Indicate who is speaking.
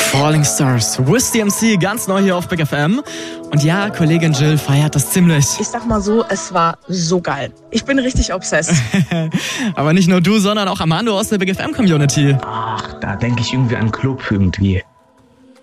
Speaker 1: Falling Stars, Wiz DMC, ganz neu hier auf Big FM. Und ja, Kollegin Jill feiert das ziemlich.
Speaker 2: Ich sag mal so, es war so geil. Ich bin richtig obsessed.
Speaker 1: Aber nicht nur du, sondern auch Armando aus der Big FM Community.
Speaker 3: Ach, da denke ich irgendwie an Club irgendwie.